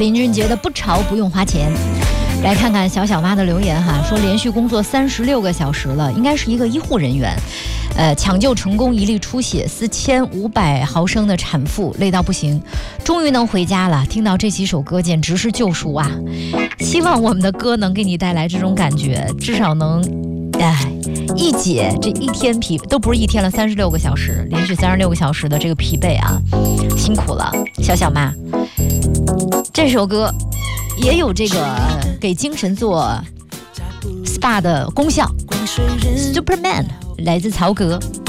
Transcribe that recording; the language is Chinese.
林俊杰的不潮不用花钱。来看看小小妈的留言哈，说连续工作36个小时了，应该是一个医护人员，抢救成功一例出血4500毫升的产妇，累到不行，终于能回家了。听到这几首歌简直是救赎啊！希望我们的歌能给你带来这种感觉，至少能一解这一天都不是一天了，36个小时，连续36个小时的这个疲惫啊，辛苦了，小小妈。这首歌也有这个给精神做 SPA 的功效。Superman 来自曹格。